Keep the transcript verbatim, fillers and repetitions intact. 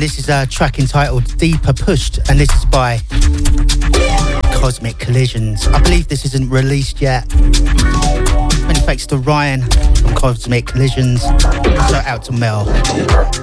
this is a track entitled Deeper Pushed, and this is by Cosmic Collisions. I believe this isn't released yet. Many thanks to Ryan from Cosmic Collisions. So out to Mel.